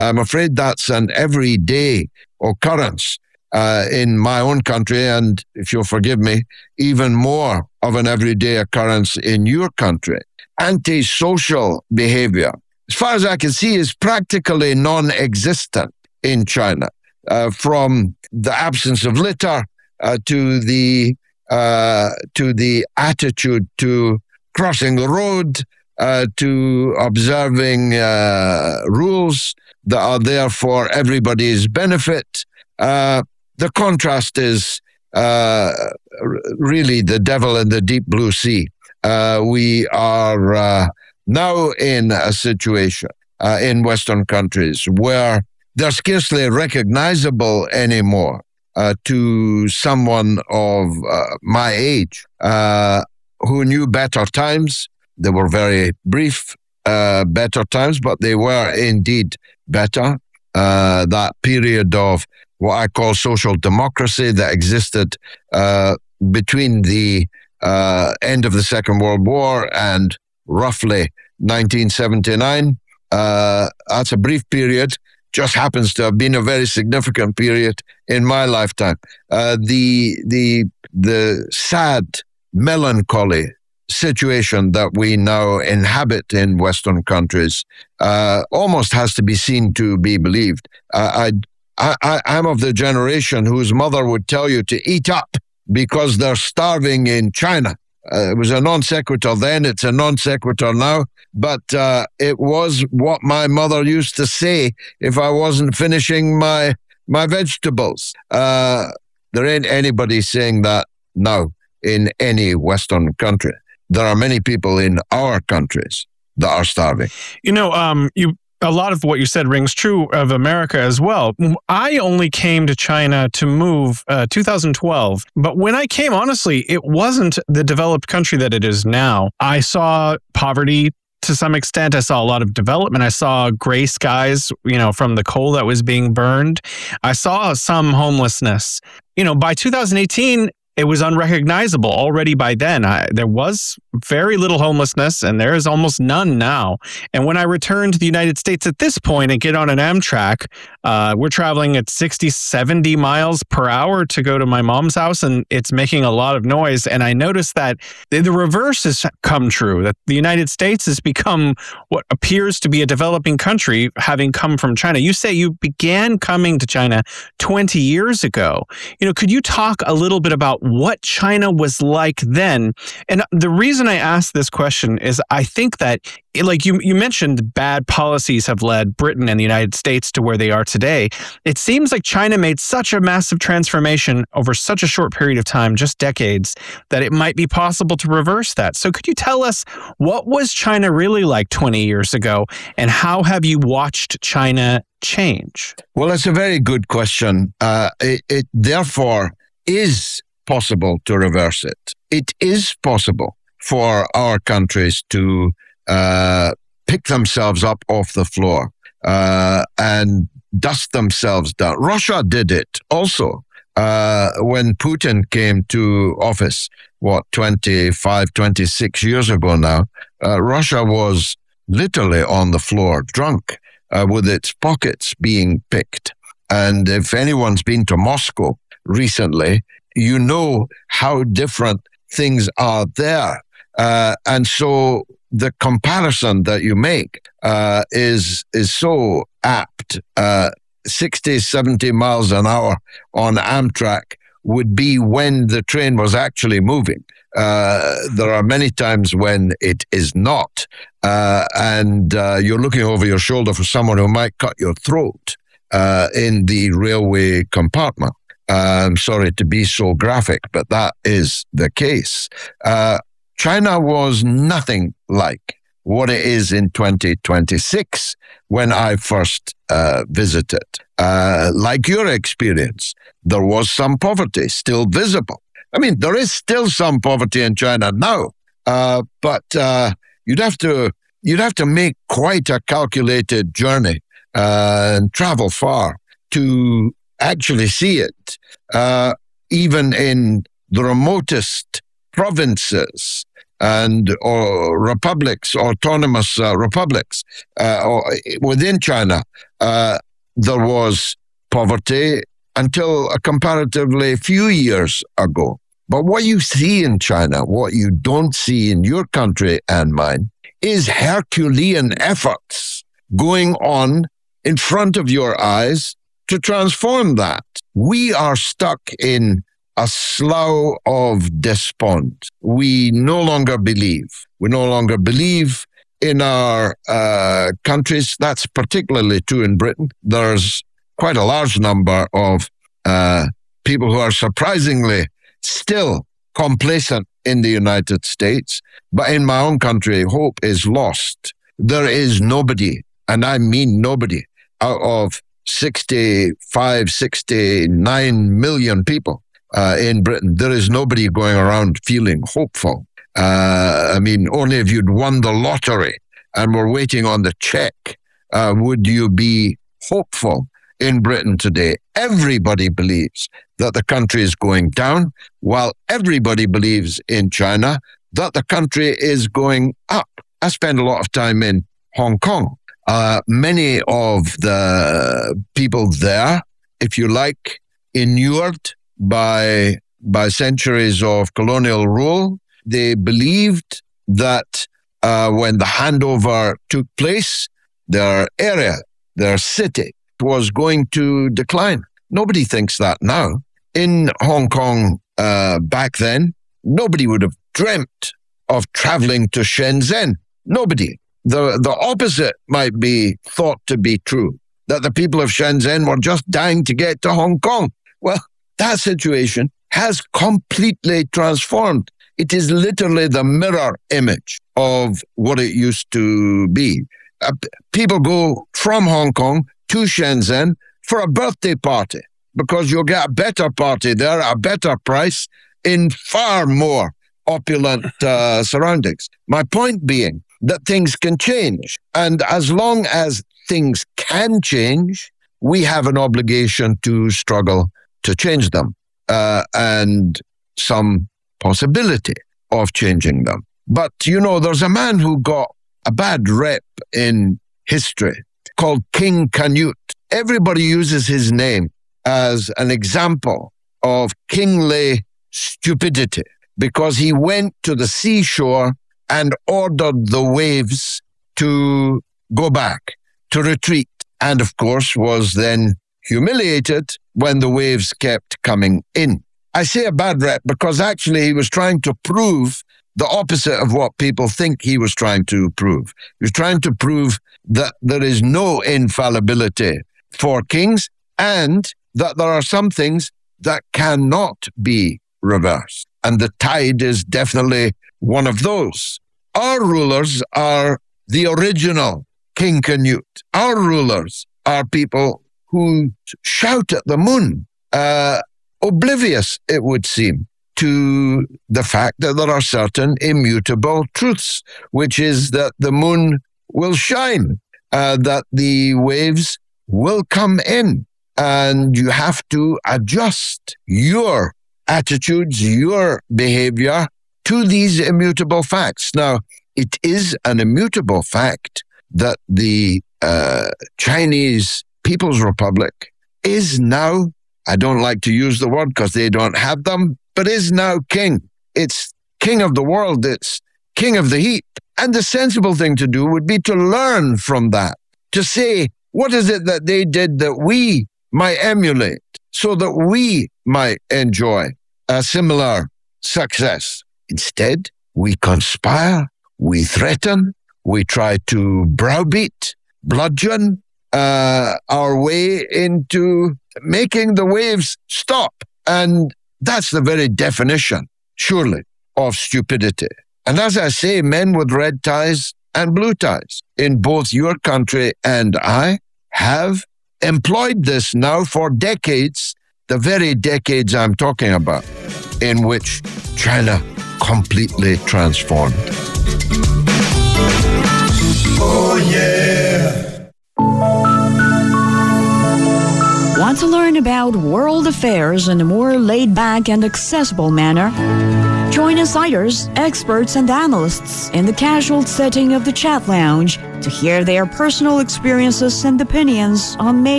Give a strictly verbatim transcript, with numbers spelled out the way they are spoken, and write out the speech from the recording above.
I'm afraid that's an everyday occurrence uh, in my own country, and if you'll forgive me, even more of an everyday occurrence in your country. Antisocial behavior, as far as I can see, is practically non-existent in China, uh, from the absence of litter uh, to the uh, to the attitude to crossing the road, uh, to observing uh, rules that are there for everybody's benefit. Uh, the contrast is uh, really the devil in the deep blue sea. Uh, we are uh, now in a situation uh, in Western countries where they're scarcely recognizable anymore uh, to someone of uh, my age uh, who knew better times. They were very brief, uh, better times, but they were indeed better. Uh, that period of what I call social democracy that existed uh, between the uh, end of the Second World War and roughly nineteen seventy-nine. Uh, that's a brief period, just happens to have been a very significant period in my lifetime. Uh, the the the sad, melancholy situation that we now inhabit in Western countries uh, almost has to be seen to be believed. Uh, I, I, I'm of the generation whose mother would tell you to eat up because they're starving in China. Uh, it was a non sequitur then, it's a non sequitur now, but uh, it was what my mother used to say if I wasn't finishing my my vegetables. Uh, there ain't anybody saying that now in any Western country. There are many people in our countries that are starving. You know, um, you a lot of what you said rings true of America as well. I only came to China to move uh, two thousand twelve, but when I came, honestly, it wasn't the developed country that it is now. I saw poverty to some extent. I saw a lot of development. I saw gray skies, you know, from the coal that was being burned. I saw some homelessness. You know, by two thousand eighteen, it was unrecognizable already by then. I, there was very little homelessness, and there is almost none now. And when I return to the United States at this point and get on an Amtrak, uh, we're traveling at sixty, seventy miles per hour to go to my mom's house, and it's making a lot of noise. And I noticed that the reverse has come true, that the United States has become what appears to be a developing country, having come from China. You say you began coming to China twenty years ago. You know, could you talk a little bit about what China was like then? And the reason I ask this question is I think that, like you, you mentioned, bad policies have led Britain and the United States to where they are today. It seems like China made such a massive transformation over such a short period of time, just decades, that it might be possible to reverse that. So could you tell us, what was China really like twenty years ago, and how have you watched China change? Well, it's a very good question. Uh, it, it therefore is possible to reverse it. It is possible for our countries to uh, pick themselves up off the floor uh, and dust themselves down. Russia did it also uh, when Putin came to office, what, twenty-five, twenty-six years ago now. Uh, Russia was literally on the floor, drunk, uh, with its pockets being picked. And if anyone's been to Moscow recently, you know how different things are there. Uh, and so the comparison that you make uh, is is so apt. Uh, sixty, seventy miles an hour on Amtrak would be when the train was actually moving. Uh, there are many times when it is not. Uh, and uh, you're looking over your shoulder for someone who might cut your throat uh, in the railway compartment. I'm sorry to be so graphic, but that is the case. Uh, China was nothing like what it is in twenty twenty-six when I first uh, visited. Uh, like your experience, there was some poverty still visible. I mean, there is still some poverty in China now, uh, but uh, you'd have to you'd have to make quite a calculated journey uh, and travel far to actually see it. Uh, even in the remotest provinces, and or republics, autonomous uh, republics uh, or within China, uh, there was poverty until a comparatively few years ago. But what you see in China, what you don't see in your country and mine, is Herculean efforts going on in front of your eyes to transform that. We are stuck in a slough of despond. We no longer believe. We no longer believe in our uh, countries. That's particularly true in Britain. There's quite a large number of uh, people who are surprisingly still complacent in the United States. But in my own country, hope is lost. There is nobody, and I mean nobody, out of sixty-five, sixty-nine million people uh, in Britain, there is nobody going around feeling hopeful. Uh, I mean, only if you'd won the lottery and were waiting on the check, uh, would you be hopeful in Britain today. Everybody believes that the country is going down, while everybody believes in China that the country is going up. I spend a lot of time in Hong Kong. Uh, many of the people there, if you like, inured by, by centuries of colonial rule, they believed that uh, when the handover took place, their area, their city, was going to decline. Nobody thinks that now. In Hong Kong uh, back then, nobody would have dreamt of traveling to Shenzhen. Nobody. The, the opposite might be thought to be true, that the people of Shenzhen were just dying to get to Hong Kong. Well, that situation has completely transformed. It is literally the mirror image of what it used to be. Uh, people go from Hong Kong to Shenzhen for a birthday party because you'll get a better party there, a better price, in far more opulent uh, surroundings. My point being that things can change. And as long as things can change, we have an obligation to struggle to change them uh, and some possibility of changing them. But, you know, there's a man who got a bad rep in history called King Canute. Everybody uses his name as an example of kingly stupidity because he went to the seashore and ordered the waves to go back, to retreat, and of course was then humiliated when the waves kept coming in. I say a bad rep because actually he was trying to prove the opposite of what people think he was trying to prove. He was trying to prove that there is no infallibility for kings and that there are some things that cannot be reversed. And the tide is definitely one of those. Our rulers are the original King Canute. Our rulers are people who shout at the moon, uh, oblivious, it would seem, to the fact that there are certain immutable truths, which is that the moon will shine, uh, that the waves will come in, and you have to adjust your attitudes, your behavior to these immutable facts. Now, it is an immutable fact that the uh, Chinese People's Republic is now, I don't like to use the word because they don't have them, but is now king. It's king of the world. It's king of the heat. And the sensible thing to do would be to learn from that, to say, what is it that they did that we might emulate so that we might enjoy a similar success? Instead, we conspire, we threaten, we try to browbeat, bludgeon uh, our way into making the waves stop. And that's the very definition, surely, of stupidity. And as I say, men with red ties and blue ties in both your country and I have employed this now for decades, the very decades I'm talking about, in which China completely transformed. Oh, yeah. Want to learn about world affairs in a more laid-back and accessible manner? Join Join insiders, experts, and analysts in the casual setting of the chat lounge to hear their personal experiences and opinions on major